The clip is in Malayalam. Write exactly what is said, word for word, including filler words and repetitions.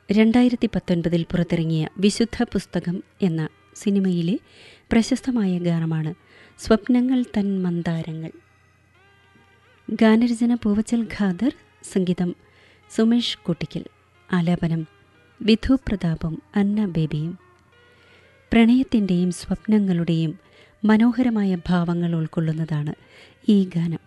രണ്ടായിരത്തി പത്തൊൻപതിൽ പുറത്തിറങ്ങിയ വിശുദ്ധ പുസ്തകം എന്ന സിനിമയിലെ പ്രശസ്തമായ ഗാനമാണ് സ്വപ്നങ്ങൾ തൻ മന്ദാരങ്ങൾ. ഗാനരചന പൂവച്ചൽ ഖാദർ, സംഗീതം സുമേഷ് കൂട്ടിക്കൽ, ആലാപനം വിധു പ്രതാപും അന്ന ബേബിയും. പ്രണയത്തിൻ്റെയും സ്വപ്നങ്ങളുടെയും മനോഹരമായ ഭാവങ്ങൾ ഉൾക്കൊള്ളുന്നതാണ് ഈ ഗാനം.